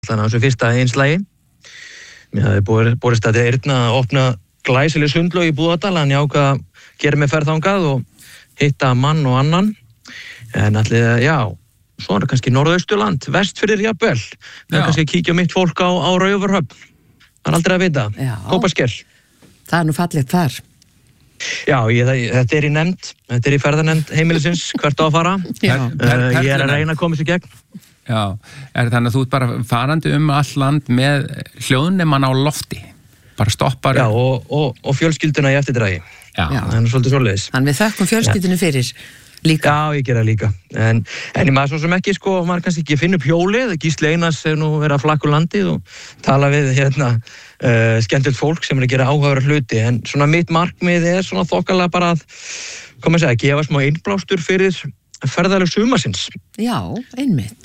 þannig að þessu fyrsta einslagi. Mér hafði borist að Eyrna að opna glæsileg sundlaug í Búðardal, hann ákvað að gera mig ferð þangað og hitta mann og annan. En allir, svo er það kannski Norðausturland, Vestfirðir jafnvel. Það er kannski að kíkja mitt fólk á Raufarhöfn. Það er aldrei að vita. Kópasker. Það er nú fallegt þar. Já, þetta er í nefnd, þetta er í ferðanefnd heimilisins, hvert á að fara. Ég er að reyna að koma sér gegn. Já, þannig að þú ert bara farandi all land með hljóðnemann á lofti. Bara stoppar. Já, og fjölskylduna í eftirdragi. Já. Það er svolítið svoleiðis. Þannig við þökkum fjölskyldinu fyrir líka. Já, ég gera líka. En ég maður svo sem ekki, maður kannski ekki finna upp hjólið. Gísli Einars er nú verið að flakka landið og tala við skemmtilegt fólk sem er að gera áhugaverða hluti. En svona mitt markmið er svona þokkalega bara að, gefa smá innblástur fyrir ferðalag sumarsins. Já, einmitt.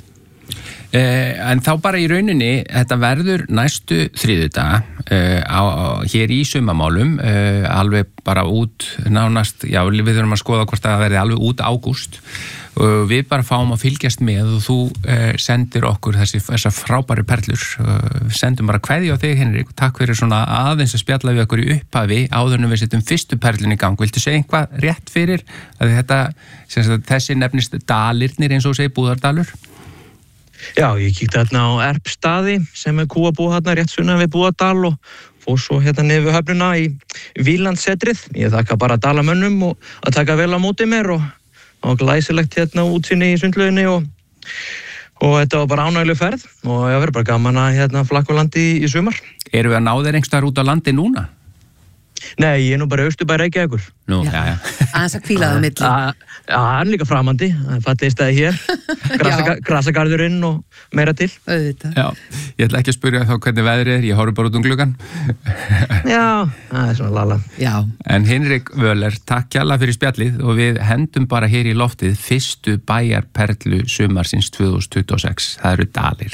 En þá bara í rauninni, þetta verður næstu þriðjudaga hér í sumamálum, alveg bara út nánast, við þurfum að skoða hvort það verði alveg út ágúst. Við bara fáum að fylgjast með og þú sendir okkur þessar frábæru perlur. Sendum bara kveðju á þig, Henrik. Takk fyrir svona aðeins að spjalla við okkur í upphafi áður en við setjum fyrstu perlun í gang. Viltu segja eitthvað rétt fyrir að þessi nefnist dalirnir eins og segir Búðardalur? Já, ég kíkti hérna á Erpstaði sem er kúabúð hérna rétt sunnan við Búðardal og fór svo hérna niður við höfnina í Vílandsetrið. Ég þakka bara dalamönnum og að taka vel á móti mér og glæsilegt hérna útsinni í sundlauginni og þetta var bara ánægileg ferð og ég verður bara gaman að flakka á landi í sumar. Erum við að ná þér einhverstaðar út á landi núna? Nei, ég er nú bara Austurbæ Reykjavíkur. Nú, já. Aðeins að hvíla það á milli. Já, það er líka framandi. Það er fallið stæði hér. Grasagarðurinn og meira til. Auðvitað. Já, ég ætla ekki að spyrja þá hvernig veðrið er. Ég horfi bara út gluggann. Já, það er svona lala. Já. En Henrik Wöhler, takk kærlega fyrir spjallið og við hendum bara hér í loftið fyrstu bæjarperlu sumarsins 2026. Það eru dalir.